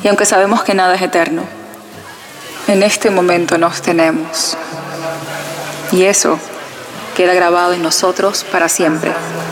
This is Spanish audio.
Y aunque sabemos que nada es eterno, en este momento nos tenemos. Y eso queda grabado en nosotros para siempre.